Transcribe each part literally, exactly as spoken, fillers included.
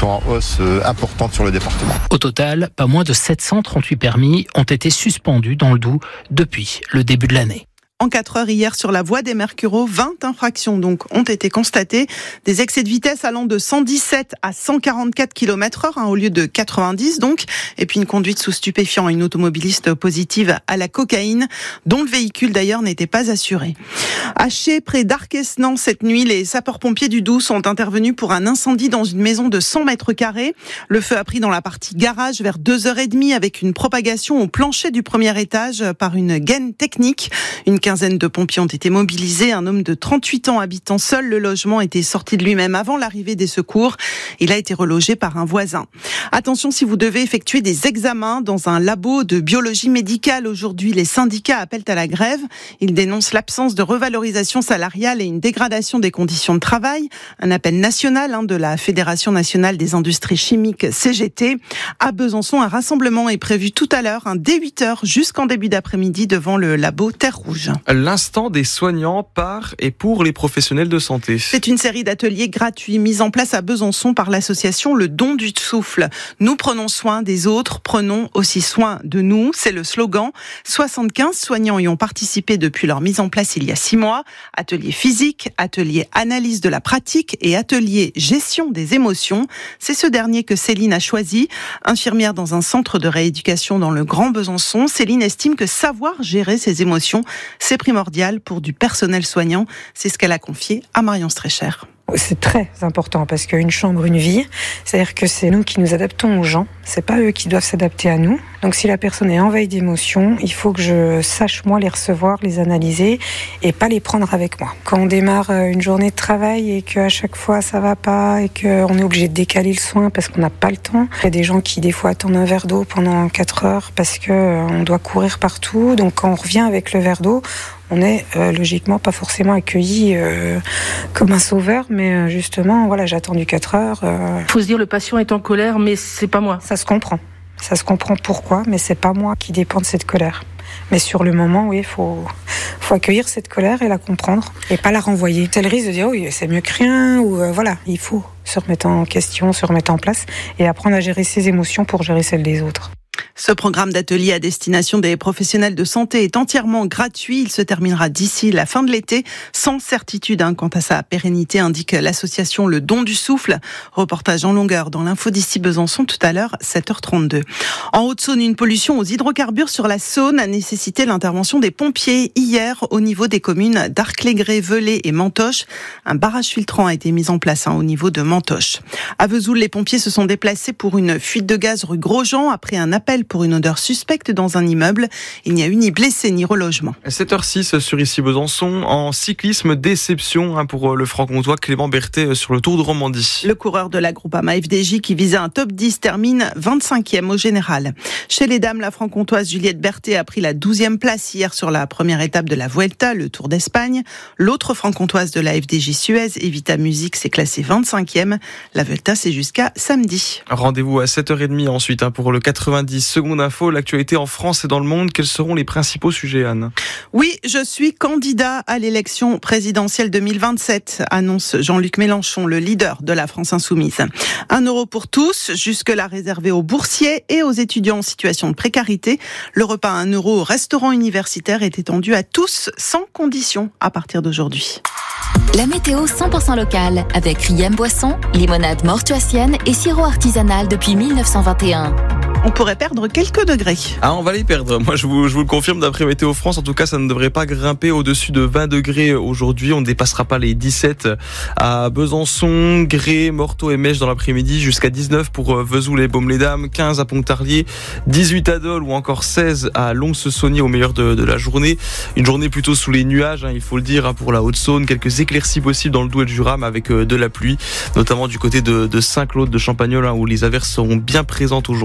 sont en hausse importante sur le département. Au total, pas moins de sept cent trente-huit permis ont été suspendus dans le Doubs depuis le début de l'année. En quatre heures hier sur la voie des Mercureaux, vingt infractions donc ont été constatées. Des excès de vitesse allant de cent dix-sept à cent quarante-quatre kilomètres heure hein, au lieu de quatre-vingt-dix donc. Et puis une conduite sous stupéfiant, une automobiliste positive à la cocaïne dont le véhicule d'ailleurs n'était pas assuré. À Ché, près d'Arquesnan, cette nuit, les sapeurs-pompiers du Doubs sont intervenus pour un incendie dans une maison de cent mètres carrés. Le feu a pris dans la partie garage vers deux heures trente avec une propagation au plancher du premier étage par une gaine technique. Une quinzaine de pompiers ont été mobilisés. Un homme de trente-huit ans habitant seul le logement était sorti de lui-même avant l'arrivée des secours. Il a été relogé par un voisin. Attention si vous devez effectuer des examens dans un labo de biologie médicale. Aujourd'hui, les syndicats appellent à la grève. Ils dénoncent l'absence de revalorisation salariale et une dégradation des conditions de travail. Un appel national hein, de la Fédération nationale des industries chimiques C G T. À Besançon, un rassemblement est prévu tout à l'heure, hein, dès huit heures jusqu'en début d'après-midi devant le labo Terre Rouge. L'instant des soignants par et pour les professionnels de santé. C'est une série d'ateliers gratuits mis en place à Besançon par l'association Le Don du Souffle. Nous prenons soin des autres, prenons aussi soin de nous. C'est le slogan. soixante-quinze soignants y ont participé depuis leur mise en place il y a six mois. Atelier physique, atelier analyse de la pratique et atelier gestion des émotions. C'est ce dernier que Céline a choisi. Infirmière dans un centre de rééducation dans le Grand Besançon, Céline estime que savoir gérer ses émotions, c'est primordial pour du personnel soignant. C'est ce qu'elle a confié à Marion Strécher. C'est très important parce qu'une chambre, une vie, c'est-à-dire que c'est nous qui nous adaptons aux gens, c'est pas eux qui doivent s'adapter à nous. Donc si la personne est envahie d'émotions, il faut que je sache moi les recevoir, les analyser et pas les prendre avec moi. Quand on démarre une journée de travail et qu'à chaque fois ça va pas et qu'on est obligé de décaler le soin parce qu'on n'a pas le temps, il y a des gens qui des fois attendent un verre d'eau pendant quatre heures parce qu'on doit courir partout. Donc quand on revient avec le verre d'eau, on est euh, logiquement pas forcément accueilli euh, comme un sauveur, mais euh, justement, voilà, j'ai attendu quatre heures. Il euh... faut se dire, le patient est en colère, mais c'est pas moi. Ça se comprend. Ça se comprend pourquoi, mais c'est pas moi qui dépend de cette colère. Mais sur le moment, oui, il faut, faut accueillir cette colère et la comprendre et pas la renvoyer. C'est le risque de dire, oui, c'est mieux que rien, ou euh, voilà, il faut se remettre en question, se remettre en place et apprendre à gérer ses émotions pour gérer celles des autres. Ce programme d'atelier à destination des professionnels de santé est entièrement gratuit. Il se terminera d'ici la fin de l'été, sans certitude hein, quant à sa pérennité, indique l'association Le Don du Souffle. Reportage en longueur dans l'info d'ici Besançon tout à l'heure, sept heures trente-deux. En Haute-Saône, une pollution aux hydrocarbures sur la Saône a nécessité l'intervention des pompiers hier au niveau des communes d'Arc-les-Grès, Velay et Mantoche. Un barrage filtrant a été mis en place hein, au niveau de Mantoche. À Vesoul, les pompiers se sont déplacés pour une fuite de gaz rue Grosjean après un appel pour une odeur suspecte dans un immeuble. Il n'y a eu ni blessé ni relogement. sept heures six sur ici Besançon. En cyclisme, déception hein, pour le franc-comtois Clément Berthet sur le Tour de Romandie. Le coureur de la Groupama F D J qui visait un top dix termine vingt-cinquième au général. Chez les dames, la franc-comtoise Juliette Berthet a pris la douzième place hier sur la première étape de la Vuelta, le Tour d'Espagne. L'autre franc-comtoise de la F D J Suez, Evita Music, s'est classée vingt-cinquième. La Vuelta, c'est jusqu'à samedi. Rendez-vous à sept heures trente ensuite hein, pour le quatre-vingt-dix secondes info, l'actualité en France et dans le monde. Quels seront les principaux sujets, Anne ? Oui, je suis candidat à l'élection présidentielle deux mille vingt-sept, annonce Jean-Luc Mélenchon, le leader de la France Insoumise. Un euro pour tous, jusque-là réservé aux boursiers et aux étudiants en situation de précarité. Le repas à un euro au restaurant universitaire est étendu à tous, sans condition, à partir d'aujourd'hui. La météo cent pour cent locale, avec Riem Boisson, limonade mortuacienne et sirop artisanal depuis mille neuf cent vingt et un. On pourrait perdre quelques degrés. Ah, on va les perdre. Moi, je vous, je vous le confirme d'après Météo France. En tout cas, ça ne devrait pas grimper au-dessus de vingt degrés aujourd'hui. On ne dépassera pas les dix-sept à Besançon, Grès, Morteau et Mèche dans l'après-midi, jusqu'à dix-neuf pour Vesoul et Baume-les-Dames, quinze à Pontarlier, dix-huit à Dole ou encore seize à Lons-Saunier au meilleur de, de la journée. Une journée plutôt sous les nuages, hein, il faut le dire, hein, pour la Haute-Saône. Quelques éclaircies possibles dans le Doubs et le Jura, mais avec de la pluie, notamment du côté de, de Saint-Claude de Champagnole, hein, où les averses seront bien présentes aujourd'hui.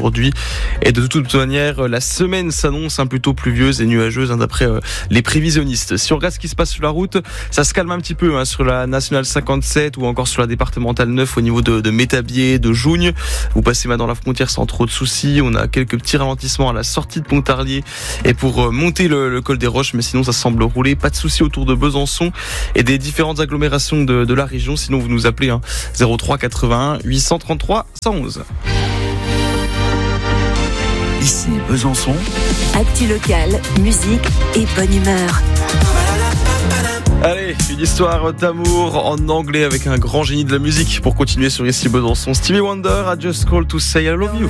Et de toute manière, la semaine s'annonce un plutôt pluvieuse et nuageuse hein, d'après euh, les prévisionnistes. Si on regarde ce qui se passe sur la route, ça se calme un petit peu hein, sur la nationale cinquante-sept ou encore sur la départementale neuf au niveau de, de Métabier, de Jougne. Vous passez maintenant la frontière sans trop de soucis. On a quelques petits ralentissements à la sortie de Pontarlier et pour euh, monter le, le col des Roches, mais sinon ça semble rouler. Pas de soucis autour de Besançon et des différentes agglomérations de, de la région. Sinon vous nous appelez hein, zéro trois quatre-vingt-un huit cent trente-trois cent onze. Ici Besançon. Actu locale, musique et bonne humeur. Allez, une histoire d'amour en anglais avec un grand génie de la musique pour continuer sur Ici Besançon. Stevie Wonder, I just called to say I love you.